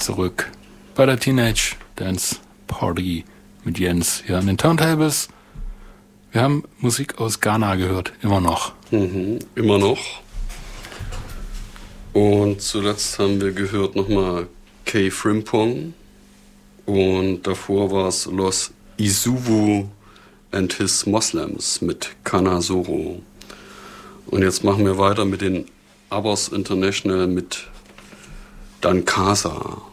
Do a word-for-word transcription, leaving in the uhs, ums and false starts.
zurück bei der Teenage Dance Party mit Jens hier an den Turntables. Wir haben Musik aus Ghana gehört, immer noch. Mhm, immer noch. Und zuletzt haben wir gehört nochmal K. Frimpong. Und davor war es Los Isuvu and His Moslems mit Kana Soro. Und jetzt machen wir weiter mit den Abbas International mit Dankasa.